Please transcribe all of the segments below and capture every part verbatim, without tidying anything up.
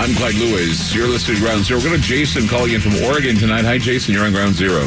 I'm Clyde Lewis. You're listening to Ground Zero. We're going to Jason calling in from Oregon tonight. Hi, Jason. You're on Ground Zero.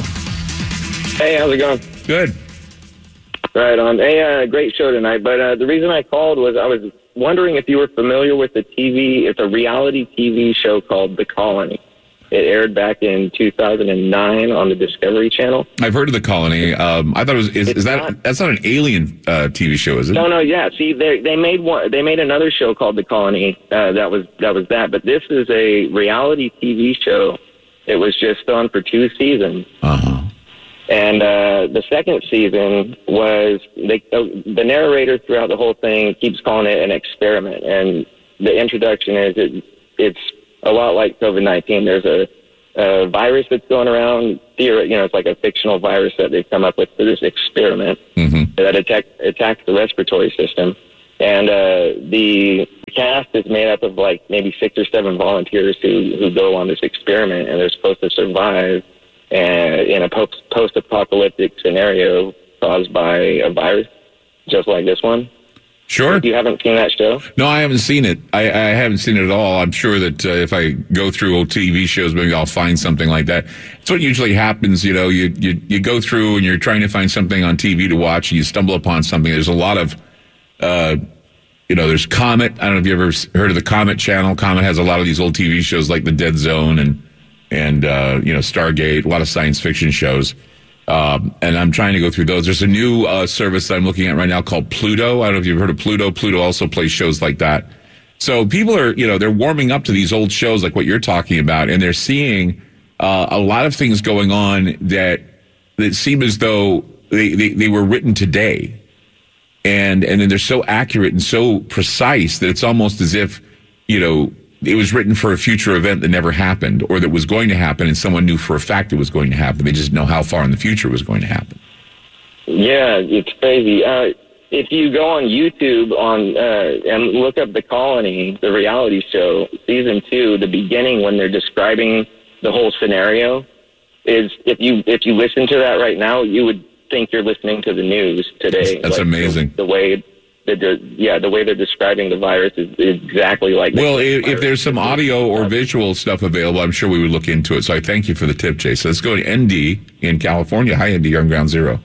Hey, how's it going? Good. Right on. Hey, uh, great show tonight. But uh, the reason I called was I was wondering if you were familiar with the T V. It's a reality T V show called The Colony. It aired back in two thousand nine on the Discovery Channel. I've heard of The Colony. Um, I thought it was. Is, is that not, that's not an alien uh, T V show, is it? No, no. Yeah. See, they they made one. They made another show called The Colony. Uh, that was that was that. But this is a reality T V show. It was just on for two seasons. Uh huh. And uh, the second season was they, uh, the narrator throughout the whole thing keeps calling it an experiment. And the introduction is it, it's a lot like COVID nineteen. There's a, a virus that's going around. Theory, you know, it's like a fictional virus that they've come up with for this experiment mm-hmm. that attack, attacks the respiratory system. And uh, the cast is made up of like maybe six or seven volunteers who, who go on this experiment, and they're supposed to survive uh, in a post, post-apocalyptic scenario caused by a virus, just like this one. Sure. If you haven't seen that show? No, I haven't seen it. I, I haven't seen it at all. I'm sure that uh, if I go through old T V shows, maybe I'll find something like that. It's what usually happens. You know, you, you, you go through and you're trying to find something on T V to watch, and you stumble upon something. There's a lot of, uh, you know, there's Comet. I don't know if you ever heard of the Comet channel. Comet has a lot of these old T V shows like The Dead Zone and, and uh, you know, Stargate, a lot of science fiction shows. Um, and I'm trying to go through those. There's a new uh, service that I'm looking at right now called Pluto. I don't know if you've heard of Pluto. Pluto also plays shows like that. So people are, you know, they're warming up to these old shows like what you're talking about, and they're seeing uh, a lot of things going on that that seem as though they, they, they were written today. And and then they're so accurate and so precise that it's almost as if, you know, it was written for a future event that never happened or that was going to happen, and someone knew for a fact it was going to happen. They just know how far in the future it was going to happen. Yeah, it's crazy. Uh, if you go on YouTube on uh, and look up The Colony, the reality show, season two, the beginning when they're describing the whole scenario, is if you if you listen to that right now, you would think you're listening to the news today. That's, that's like amazing. The, the way. The, yeah, the way they're describing the virus is exactly like that. Well, if, if there's some audio or visual stuff available, I'm sure we would look into it. So I thank you for the tip, Jay. So let's go to N D in California. Hi, N D. You're on Ground Zero.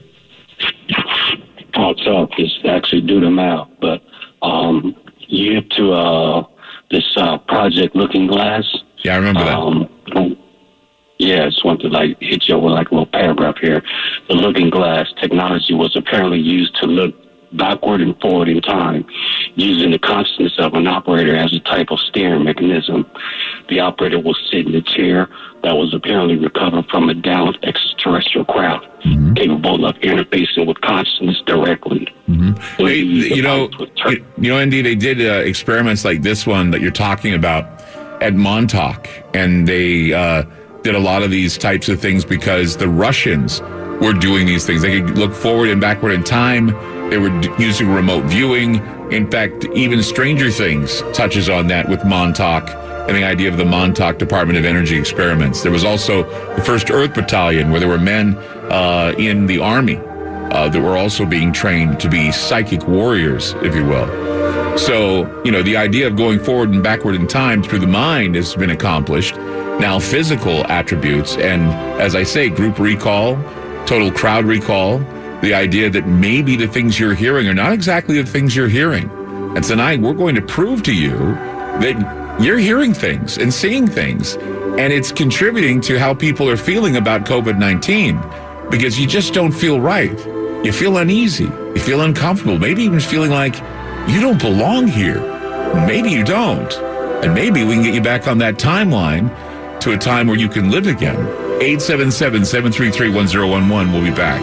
Oh, what's up? It's actually due to Mal, but um, you hip to uh, this uh, project Looking Glass? Yeah, I remember um, that. Yeah, I just want to like hit you with like a little paragraph here. The Looking Glass technology was apparently used to look backward and forward in time, using the consciousness of an operator as a type of steering mechanism. The operator will sit in a chair that was apparently recovered from a downed extraterrestrial craft, mm-hmm. capable of interfacing with consciousness directly. Mm-hmm. They, you know, you, you know, indeed, they did uh, experiments like this one that you're talking about at Montauk, and they uh, did a lot of these types of things because the Russians were doing these things. They could look forward and backward in time. They were d- using remote viewing. In fact, even Stranger Things touches on that with Montauk and the idea of the Montauk Department of Energy experiments. There was also the First Earth Battalion, where there were men uh, in the Army uh, that were also being trained to be psychic warriors, if you will. So, you know, the idea of going forward and backward in time through the mind has been accomplished. Now, physical attributes, and as I say, group recall, total crowd recall, the idea that maybe the things you're hearing are not exactly the things you're hearing. And tonight we're going to prove to you that you're hearing things and seeing things, and it's contributing to how people are feeling about COVID nineteen, because you just don't feel right. You feel uneasy. You feel uncomfortable, maybe even feeling like you don't belong here. Maybe you don't. And maybe we can get you back on that timeline to a time where you can live again. eight seven seven, seven three three, one zero one one. We'll be back.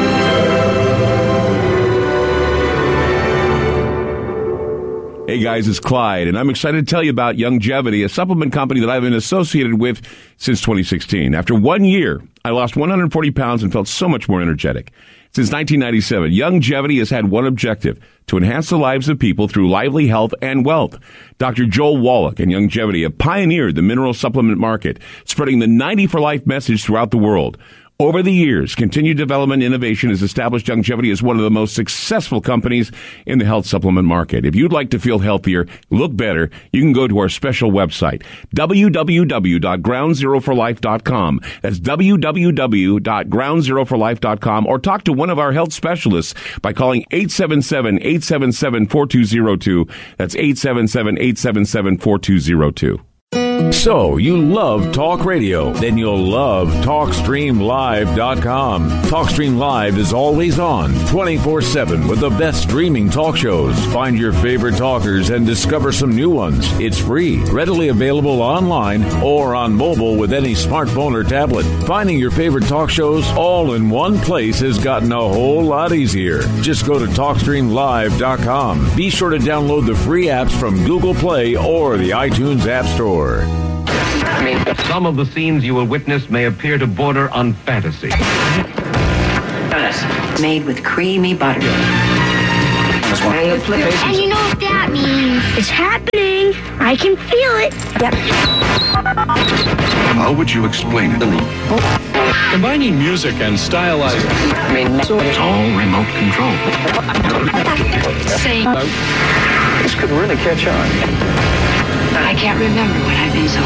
Hey guys, it's Clyde, and I'm excited to tell you about Youngevity, a supplement company that I've been associated with since twenty sixteen. After one year, I lost one hundred forty pounds and felt so much more energetic. Since nineteen ninety-seven, Youngevity has had one objective: to enhance the lives of people through lively health and wealth. Doctor Joel Wallach and Youngevity have pioneered the mineral supplement market, spreading the ninety for life message throughout the world. Over the years, Continued Development Innovation has established Youngevity as one of the most successful companies in the health supplement market. If you'd like to feel healthier, look better, you can go to our special website, w w w dot ground zero for life dot com. That's w w w dot ground zero for life dot com, or talk to one of our health specialists by calling eight seven seven, eight seven seven, four two zero two. That's eight seven seven, eight seven seven, four two zero two. So, you love talk radio? Then you'll love talk stream live dot com. TalkStream Live is always on, twenty-four seven, with the best streaming talk shows. Find your favorite talkers and discover some new ones. It's free, readily available online or on mobile with any smartphone or tablet. Finding your favorite talk shows all in one place has gotten a whole lot easier. Just go to talk stream live dot com. Be sure to download the free apps from Google Play or the iTunes App Store. Some of the scenes you will witness may appear to border on fantasy. Made with creamy butter. And you know what that means? It's happening. I can feel it. Yep. How would you explain it? Combining music and stylizing. I mean, it's all remote control. Say, this could really catch on. I can't remember what I've been so